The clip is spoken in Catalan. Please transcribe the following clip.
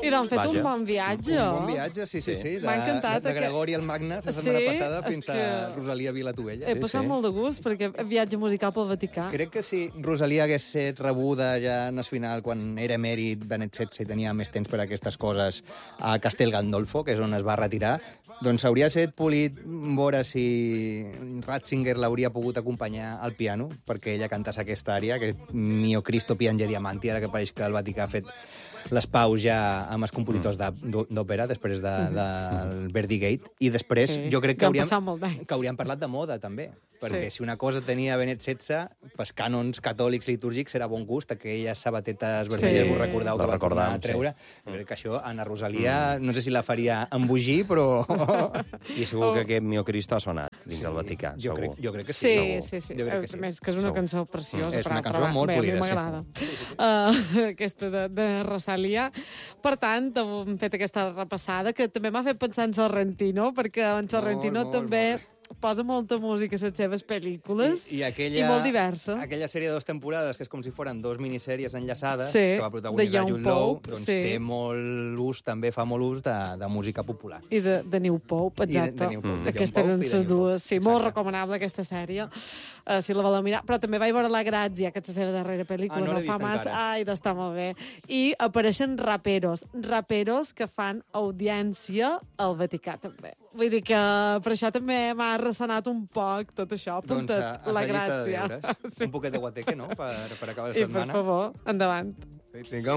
I l'han fet un bon viatge. Un bon viatge, sí. M'ha encantat. De Gregori el Magne, la setmana passada, fins a Rosalia Vilatovella. He passat molt de gust, perquè viatge musical pel Vaticà. Crec que si Rosalia hagués estat rebuda ja en el final, quan era emèrit Benet XVI i tenia més temps per a aquestes coses, a Castel Gandolfo, que és on es va retirar, doncs hauria estat polit veure si Ratzinger l'hauria pogut acompanyar al piano, perquè ella cantàs aquesta àrea, que Mio Cristo piange diamanti, ara que pareix que el Vaticà ha fet les paus ja amb els compositors d'òpera, després del Verdi Gate, i després jo crec que hauríem parlat de moda, també, perquè si una cosa tenia Benet XVI, pels cànons catòlics litúrgics era bon gust, aquelles sabatetes vermelles, vos recordeu que va tornar a treure. Crec que això, Anna Rosalia, no sé si la faria embogir, però... I segur que aquest Mio Cristo ha sonat dins del Vaticà, segur. Jo crec que sí. Sí. A més, que és una cançó preciosa. És una cançó molt polida, sí. M'agrada. Aquesta de Rosalia. Per tant, hem fet aquesta repassada, que també m'ha fet pensar en Sorrentino, perquè en Sorrentino també posa molta música a les seves pel·lícules i molt diversa. Aquella sèrie de 2 temporades, que és com si foren 2 minissèries enllaçades, que va protagonitzar Jude Law, doncs té molt ús, també fa molt ús de música popular. I de New Pope, exacte. Aquestes eren les dues. Sí, molt recomanable aquesta sèrie, si la voleu mirar. Però també vaig veure La Grazia, que és la seva darrera pel·lícula, no fa massa. Ai, d'estar molt bé. I apareixen raperos que fan audiència al Vaticà, també. Vull dir que per això també m'ha ressonat un poc tot això, apuntat La Gràcia. Un poquet de guateque, no?, per acabar la setmana. I, per favor, endavant.